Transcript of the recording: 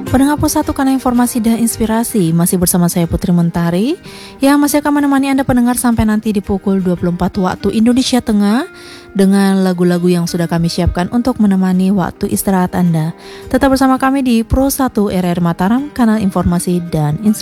Pendengar Pos 1 karena informasi dan inspirasi, masih bersama saya Putri Mentari yang masih akan menemani Anda pendengar sampai nanti di pukul 24 waktu Indonesia Tengah dengan lagu-lagu yang sudah kami siapkan untuk menemani waktu istirahat Anda. Tetap bersama kami di Pro 1 RR Mataram, kanal informasi dan inspirasi.